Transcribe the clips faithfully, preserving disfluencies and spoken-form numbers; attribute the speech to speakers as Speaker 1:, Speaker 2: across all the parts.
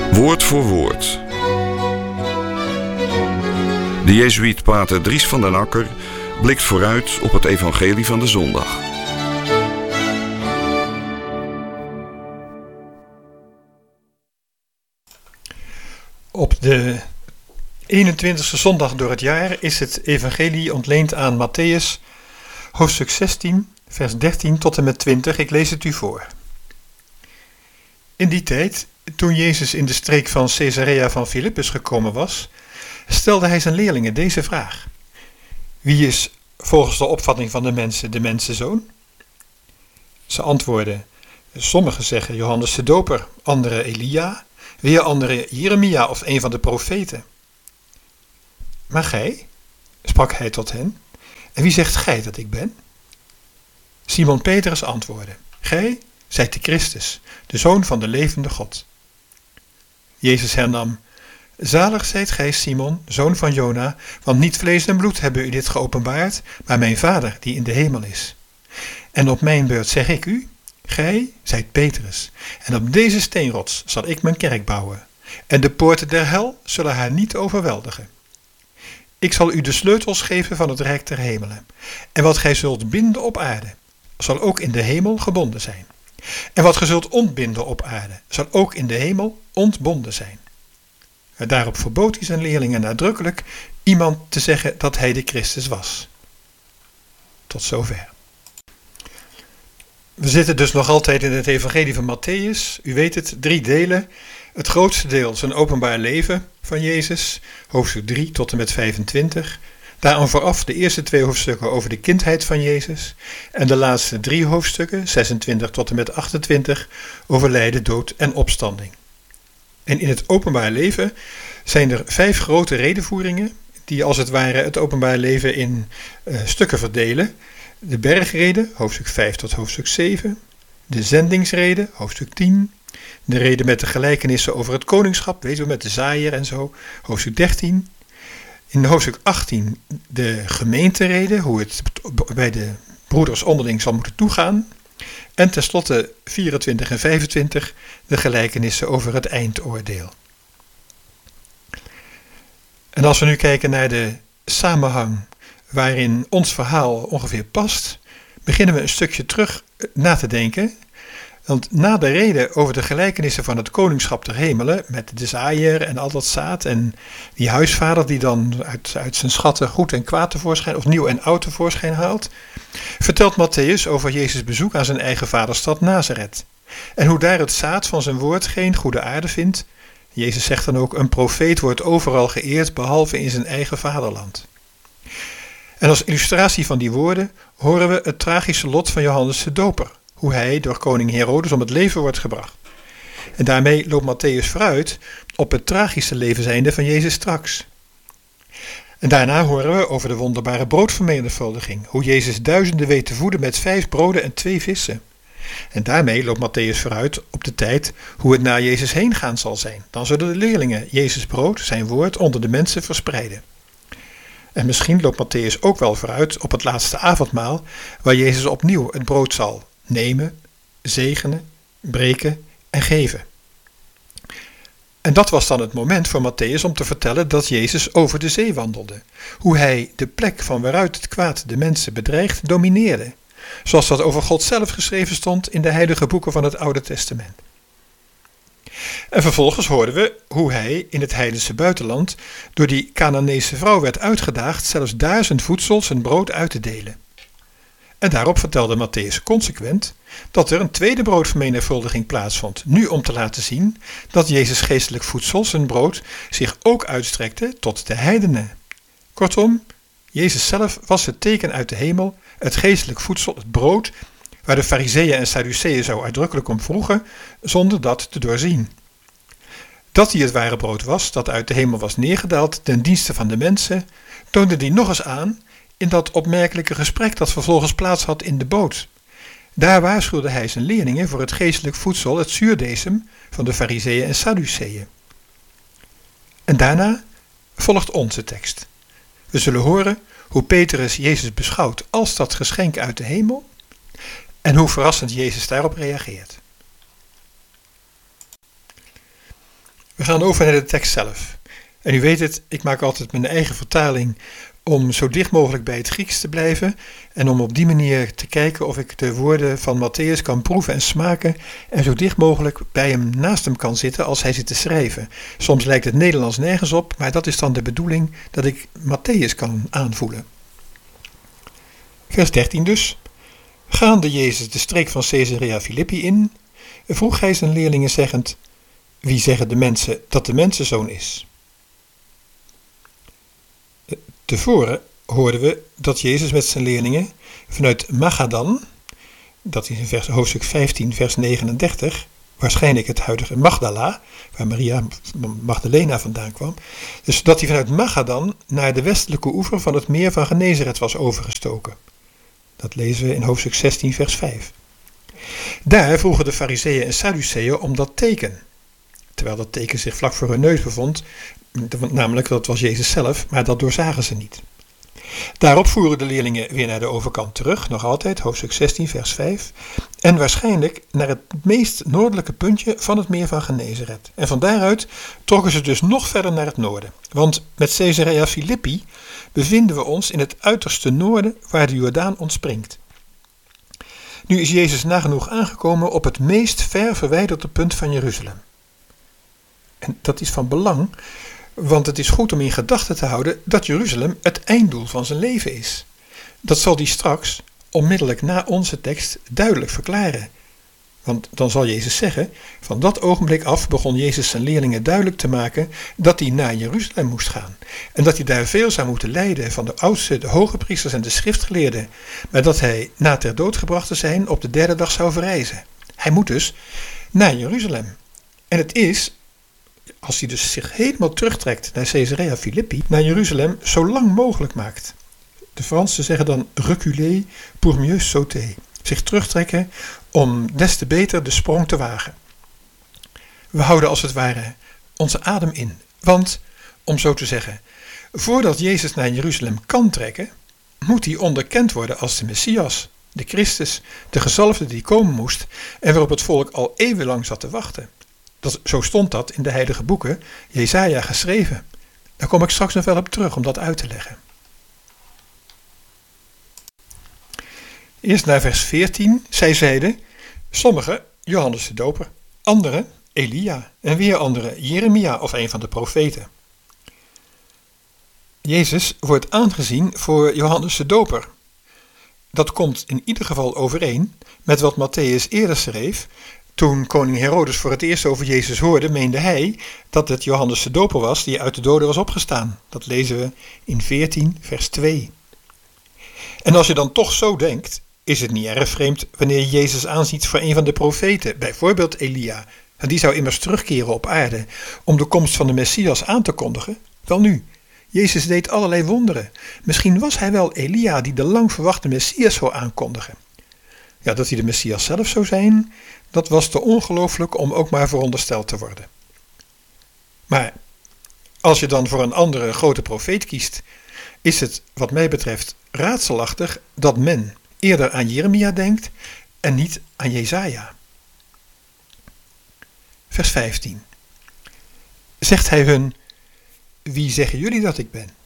Speaker 1: Woord voor woord. De jezuïet pater Dries van den Akker blikt vooruit op het evangelie van de zondag.
Speaker 2: Op de eenentwintigste zondag door het jaar is het evangelie ontleend aan Matthäus, hoofdstuk zestien, vers dertien tot en met twintig. Ik lees het u voor. In die tijd, toen Jezus in de streek van Caesarea van Philippus gekomen was, stelde hij zijn leerlingen deze vraag: wie is volgens de opvatting van de mensen de mensenzoon? Ze antwoordden: sommigen zeggen Johannes de Doper, anderen Elia, weer anderen Jeremia of een van de profeten. Maar gij, sprak hij tot hen, en wie zegt gij dat ik ben? Simon Petrus antwoordde: gij zijt de Christus, de Zoon van de levende God. Jezus hernam: zalig zijt gij, Simon, zoon van Jona, want niet vlees en bloed hebben u dit geopenbaard, maar mijn Vader die in de hemel is. En op mijn beurt zeg ik u, gij zijt Petrus, en op deze steenrots zal ik mijn kerk bouwen, en de poorten der hel zullen haar niet overweldigen. Ik zal u de sleutels geven van het rijk der hemelen, en wat gij zult binden op aarde, zal ook in de hemel gebonden zijn. En wat gij zult ontbinden op aarde, zal ook in de hemel ontbonden zijn. Daarop verbood hij zijn leerlingen nadrukkelijk iemand te zeggen dat hij de Christus was. Tot zover. We zitten dus nog altijd in het evangelie van Matthäus. U weet het, drie delen. Het grootste deel zijn openbaar leven van Jezus, hoofdstuk drie tot en met vijfentwintig. Daaraan vooraf de eerste twee hoofdstukken over de kindheid van Jezus. En de laatste drie hoofdstukken, zesentwintig tot en met achtentwintig, over lijden, dood en opstanding. En in het openbaar leven zijn er vijf grote redenvoeringen die als het ware het openbaar leven in uh, stukken verdelen. De bergrede, hoofdstuk vijf tot hoofdstuk zeven. De zendingsrede, hoofdstuk tien. De reden met de gelijkenissen over het koningschap, weet u, met de zaaier en zo, hoofdstuk dertien. In hoofdstuk achttien de gemeenterede, hoe het bij de broeders onderling zal moeten toegaan. En tenslotte vierentwintig en vijfentwintig de gelijkenissen over het eindoordeel. En als we nu kijken naar de samenhang waarin ons verhaal ongeveer past, beginnen we een stukje terug na te denken. Want na de reden over de gelijkenissen van het koningschap der hemelen, met de zaaier en al dat zaad en die huisvader die dan uit, uit zijn schatten goed en kwaad tevoorschijn, of nieuw en oud tevoorschijn haalt, vertelt Matthäus over Jezus' bezoek aan zijn eigen vaderstad Nazareth. En hoe daar het zaad van zijn woord geen goede aarde vindt. Jezus zegt dan ook: een profeet wordt overal geëerd, behalve in zijn eigen vaderland. En als illustratie van die woorden horen we het tragische lot van Johannes de Doper, hoe hij door koning Herodes om het leven wordt gebracht. En daarmee loopt Matthäus vooruit op het tragische levenseinde van Jezus straks. En daarna horen we over de wonderbare broodvermenigvuldiging, hoe Jezus duizenden weet te voeden met vijf broden en twee vissen. En daarmee loopt Matthäus vooruit op de tijd hoe het na Jezus heen gaan zal zijn. Dan zullen de leerlingen Jezus brood, zijn woord, onder de mensen verspreiden. En misschien loopt Matthäus ook wel vooruit op het laatste avondmaal, waar Jezus opnieuw het brood zal nemen, zegenen, breken en geven. En dat was dan het moment voor Matthäus om te vertellen dat Jezus over de zee wandelde. Hoe hij de plek van waaruit het kwaad de mensen bedreigt domineerde. Zoals dat over God zelf geschreven stond in de heilige boeken van het Oude Testament. En vervolgens hoorden we hoe hij in het heidense buitenland door die Canaanese vrouw werd uitgedaagd zelfs daar zijn voedsel, zijn brood uit te delen. En daarop vertelde Matthäus consequent dat er een tweede broodvermenigvuldiging plaatsvond, nu om te laten zien dat Jezus geestelijk voedsel, zijn brood, zich ook uitstrekte tot de heidenen. Kortom, Jezus zelf was het teken uit de hemel, het geestelijk voedsel, het brood, waar de Farizeeën en Sadduceeën zo uitdrukkelijk om vroegen, zonder dat te doorzien. Dat hij het ware brood was, dat uit de hemel was neergedaald ten dienste van de mensen, toonde hij nog eens aan in dat opmerkelijke gesprek dat vervolgens plaats had in de boot. Daar waarschuwde hij zijn leerlingen voor het geestelijk voedsel, het zuurdesem van de Farizeeën en Sadduceeën. En daarna volgt onze tekst. We zullen horen hoe Petrus Jezus beschouwt als dat geschenk uit de hemel en hoe verrassend Jezus daarop reageert. We gaan over naar de tekst zelf. En u weet het, ik maak altijd mijn eigen vertaling om zo dicht mogelijk bij het Grieks te blijven en om op die manier te kijken of ik de woorden van Matthäus kan proeven en smaken en zo dicht mogelijk bij hem naast hem kan zitten als hij zit te schrijven. Soms lijkt het Nederlands nergens op, maar dat is dan de bedoeling dat ik Matthäus kan aanvoelen. Vers dertien dus. Gaande Jezus de streek van Caesarea Philippi in, vroeg hij zijn leerlingen zeggend: wie zeggen de mensen dat de mensenzoon is? Tevoren hoorden we dat Jezus met zijn leerlingen vanuit Magadan, dat is in vers, hoofdstuk vijftien, vers negenendertig, waarschijnlijk het huidige Magdala, waar Maria Magdalena vandaan kwam, dus dat hij vanuit Magadan naar de westelijke oever van het meer van Genezeret was overgestoken. Dat lezen we in hoofdstuk zestien, vers vijf. Daar vroegen de Farizeeën en Sadduceeën om dat teken, terwijl dat teken zich vlak voor hun neus bevond, namelijk dat was Jezus zelf, maar dat doorzagen ze niet. Daarop voeren de leerlingen weer naar de overkant terug, nog altijd, hoofdstuk zestien, vers vijf, en waarschijnlijk naar het meest noordelijke puntje van het meer van Genezeret. En van daaruit trokken ze dus nog verder naar het noorden, want met Caesarea Philippi bevinden we ons in het uiterste noorden waar de Jordaan ontspringt. Nu is Jezus nagenoeg aangekomen op het meest ver verwijderde punt van Jeruzalem. En dat is van belang, want het is goed om in gedachten te houden dat Jeruzalem het einddoel van zijn leven is. Dat zal hij straks, onmiddellijk na onze tekst, duidelijk verklaren. Want dan zal Jezus zeggen, van dat ogenblik af begon Jezus zijn leerlingen duidelijk te maken dat hij naar Jeruzalem moest gaan. En dat hij daar veel zou moeten lijden van de oudste, de hoge priesters en de schriftgeleerden. Maar dat hij na ter dood gebracht te zijn op de derde dag zou verrijzen. Hij moet dus naar Jeruzalem. En het is, als hij dus zich helemaal terugtrekt naar Caesarea Philippi, naar Jeruzalem, zo lang mogelijk maakt. De Fransen zeggen dan reculer pour mieux sauter. Zich terugtrekken om des te beter de sprong te wagen. We houden als het ware onze adem in. Want, om zo te zeggen, voordat Jezus naar Jeruzalem kan trekken, moet hij onderkend worden als de Messias, de Christus, de gezalfde die komen moest en waarop het volk al eeuwenlang zat te wachten. Dat, zo stond dat in de heilige boeken, Jesaja geschreven. Daar kom ik straks nog wel op terug om dat uit te leggen. Eerst naar vers veertien. Zij zeiden, sommigen Johannes de Doper, anderen Elia en weer anderen Jeremia of een van de profeten. Jezus wordt aangezien voor Johannes de Doper. Dat komt in ieder geval overeen met wat Matthäus eerder schreef. Toen koning Herodes voor het eerst over Jezus hoorde, meende hij dat het Johannes de Doper was die uit de doden was opgestaan. Dat lezen we in veertien, vers twee. En als je dan toch zo denkt, is het niet erg vreemd wanneer je Jezus aanziet voor een van de profeten, bijvoorbeeld Elia. En die zou immers terugkeren op aarde om de komst van de Messias aan te kondigen. Wel nu, Jezus deed allerlei wonderen. Misschien was hij wel Elia die de lang verwachte Messias zou aankondigen. Ja, dat hij de Messias zelf zou zijn, dat was te ongelooflijk om ook maar verondersteld te worden. Maar als je dan voor een andere grote profeet kiest, is het wat mij betreft raadselachtig dat men eerder aan Jeremia denkt en niet aan Jesaja. Vers vijftien. Zegt hij hun, wie zeggen jullie dat ik ben?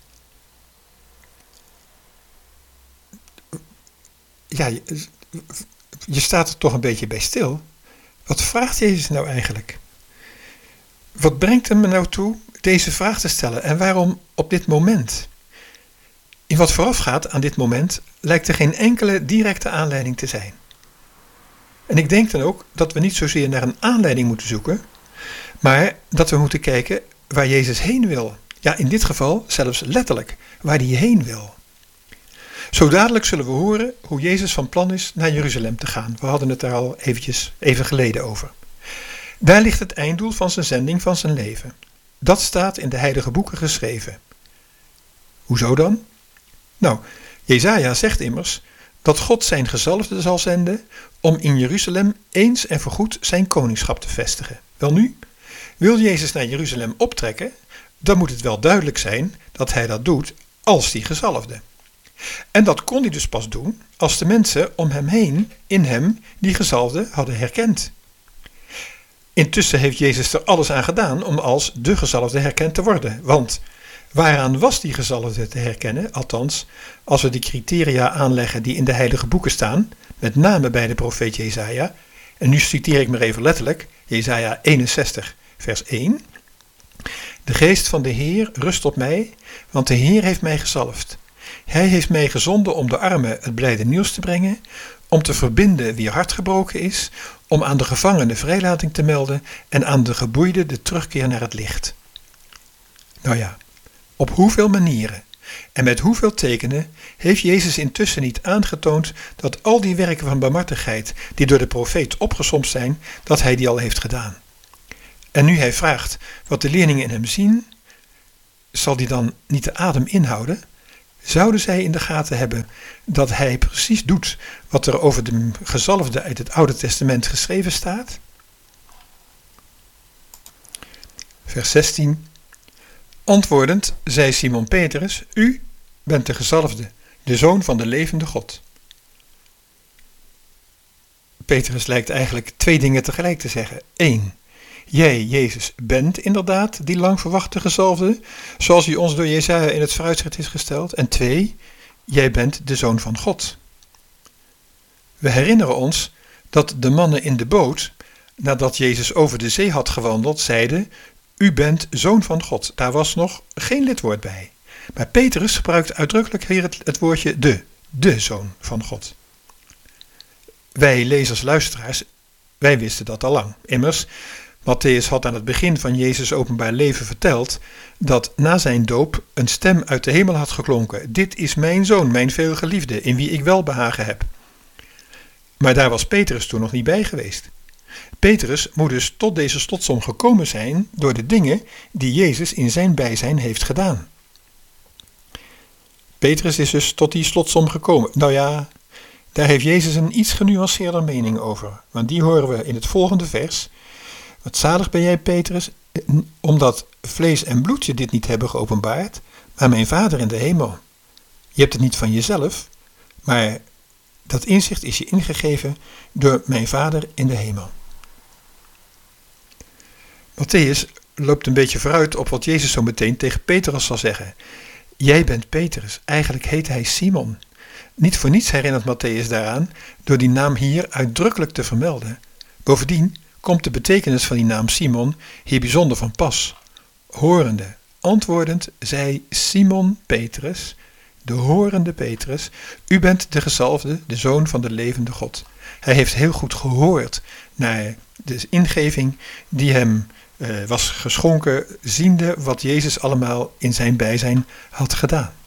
Speaker 2: Ja, je, je staat er toch een beetje bij stil. Wat vraagt Jezus nou eigenlijk? Wat brengt hem er nou toe deze vraag te stellen en waarom op dit moment? In wat voorafgaat aan dit moment lijkt er geen enkele directe aanleiding te zijn. En ik denk dan ook dat we niet zozeer naar een aanleiding moeten zoeken, maar dat we moeten kijken waar Jezus heen wil. Ja, in dit geval zelfs letterlijk, waar hij heen wil. Zo dadelijk zullen we horen hoe Jezus van plan is naar Jeruzalem te gaan. We hadden het daar al eventjes even geleden over. Daar ligt het einddoel van zijn zending van zijn leven. Dat staat in de heilige boeken geschreven. Hoezo dan? Nou, Jesaja zegt immers dat God zijn gezalfde zal zenden om in Jeruzalem eens en voorgoed zijn koningschap te vestigen. Welnu, wil Jezus naar Jeruzalem optrekken, dan moet het wel duidelijk zijn dat hij dat doet als die gezalfde. En dat kon hij dus pas doen als de mensen om hem heen in hem die gezalfde hadden herkend. Intussen heeft Jezus er alles aan gedaan om als de gezalfde herkend te worden. Want waaraan was die gezalfde te herkennen? Althans, als we die criteria aanleggen die in de heilige boeken staan, met name bij de profeet Jesaja. En nu citeer ik maar even letterlijk, Jesaja eenenzestig vers één. De geest van de Heer rust op mij, want de Heer heeft mij gezalfd. Hij heeft mij gezonden om de armen het blijde nieuws te brengen, om te verbinden wie hart gebroken is, om aan de gevangenen vrijlating te melden en aan de geboeiden de terugkeer naar het licht. Nou ja, op hoeveel manieren en met hoeveel tekenen heeft Jezus intussen niet aangetoond dat al die werken van barmhartigheid die door de profeet opgesomd zijn, dat hij die al heeft gedaan. En nu hij vraagt wat de leerlingen in hem zien, zal die dan niet de adem inhouden? Zouden zij in de gaten hebben dat hij precies doet wat er over de gezalfde uit het Oude Testament geschreven staat? Vers zestien. Antwoordend zei Simon Petrus, u bent de gezalfde, de zoon van de levende God. Petrus lijkt eigenlijk twee dingen tegelijk te zeggen. Eén, jij, Jezus, bent inderdaad die lang verwachte gezalfde, zoals hij ons door Jesaja in het vooruitzicht is gesteld. En twee, jij bent de Zoon van God. We herinneren ons dat de mannen in de boot, nadat Jezus over de zee had gewandeld, zeiden, u bent Zoon van God. Daar was nog geen lidwoord bij. Maar Petrus gebruikt uitdrukkelijk hier het, het woordje de, de Zoon van God. Wij lezers, luisteraars, wij wisten dat al lang. Immers, Mattheüs had aan het begin van Jezus' openbaar leven verteld dat na zijn doop een stem uit de hemel had geklonken. Dit is mijn zoon, mijn veelgeliefde, in wie ik welbehagen heb. Maar daar was Petrus toen nog niet bij geweest. Petrus moet dus tot deze slotsom gekomen zijn door de dingen die Jezus in zijn bijzijn heeft gedaan. Petrus is dus tot die slotsom gekomen. Nou ja, daar heeft Jezus een iets genuanceerder mening over. Want die horen we in het volgende vers. Wat zalig ben jij, Petrus, omdat vlees en bloed je dit niet hebben geopenbaard, maar mijn Vader in de hemel. Je hebt het niet van jezelf, maar dat inzicht is je ingegeven door mijn Vader in de hemel. Mattheüs loopt een beetje vooruit op wat Jezus zo meteen tegen Petrus zal zeggen. Jij bent Petrus, eigenlijk heet hij Simon. Niet voor niets herinnert Mattheüs daaraan door die naam hier uitdrukkelijk te vermelden. Bovendien komt de betekenis van die naam Simon hier bijzonder van pas. Horende, antwoordend, zei Simon Petrus, de horende Petrus, u bent de gezalfde, de zoon van de levende God. Hij heeft heel goed gehoord naar de ingeving die hem uh, was geschonken, ziende wat Jezus allemaal in zijn bijzijn had gedaan.